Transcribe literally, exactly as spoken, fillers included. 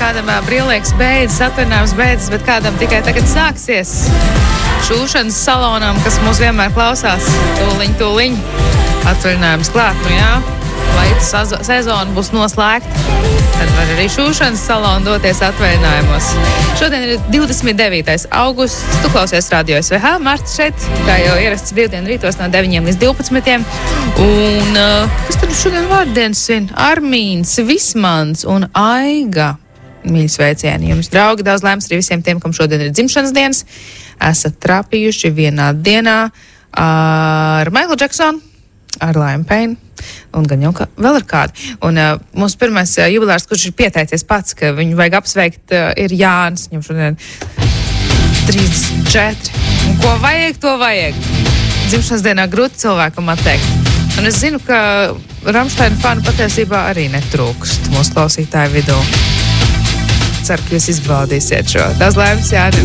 kādam ā, brīvlaiks beidzas, atvaļinājums beidzas, bet kādam tikai tagad sāksies. Šūšanas salonam, kas mūs vienmēr klausās, tūliņ, tūliņ, atvaļinājums klāt, nu jā, lai sezona būs noslēgta, tad var arī šūšanas salonu doties atvaļinājumos. Šodien ir divdesmit devītais augusts, tu klausies Radio S V H, Marta šeit, kā jau ierasts brīvdienu rītos no deviņiem līdz divpadsmitiem. Un uh, kas tad šodien vārdienas svin? Armīns, Vismans un Aiga. Mīļi sveicieni jums, draugi, daudz laimes arī visiem tiem, kam šodien ir dzimšanas dienas. Esat trapījuši vienā dienā ar Maiklu Džeksonu, ar Liam Payne. Un gan jau ka vēl ir kādi. Un uh, mūsu pirmais uh, jubilārs, kurš ir pieteicies pats, ka viņu vajag apsveikt, uh, ir Jānis. Viņam šodien trīsdesmit četri. Un ko vajag, to vajag. Dzimšanas dienā grūti cilvēkam atteikt. Un es zinu, ka Rammsteina fanu patiesībā arī netrūkst mūsu klausītāju vidū. Ceru, ka jūs izbaudīsiet šo. Daudz laimes, Jāni.